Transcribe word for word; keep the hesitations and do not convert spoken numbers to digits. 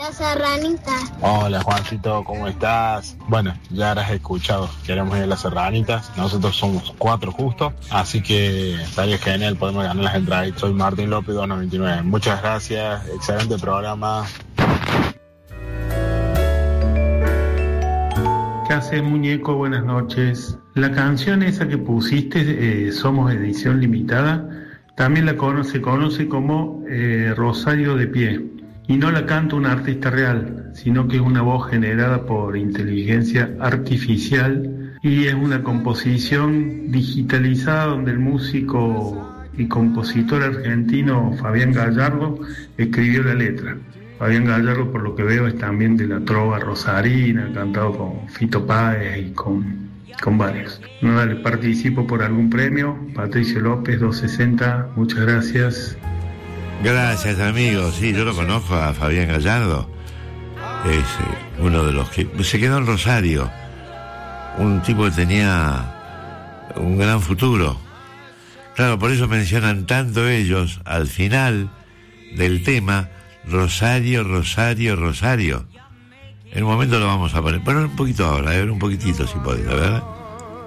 La Serranita. Hola Juancito, ¿cómo estás? Bueno, ya habrás escuchado, queremos ir a las Serranitas, nosotros somos cuatro justo, así que estaría genial, podemos ganar las entradas. Soy Martín López, dos noventa y nueve. Muchas gracias, excelente programa. ¿Qué haces, muñeco? Buenas noches. La canción esa que pusiste, eh, Somos Edición Limitada, también la conoce, se conoce como eh, Rosario de Pie. Y no la canta un artista real, sino que es una voz generada por inteligencia artificial y es una composición digitalizada donde el músico y compositor argentino Fabián Gallardo escribió la letra. Fabián Gallardo, por lo que veo, es también de la trova rosarina, ha cantado con Fito Páez y con, con varios. No, dale, participo por algún premio. Patricio López, doscientos sesenta, muchas gracias. Gracias, amigo. Sí, yo lo conozco a Fabián Gallardo. Es eh, uno de los que se quedó en Rosario. Un tipo que tenía un gran futuro. Claro, por eso mencionan tanto ellos al final del tema Rosario, Rosario, Rosario. En un momento lo vamos a poner. Bueno, un poquito ahora, a ver, un poquitito si podés, a ver.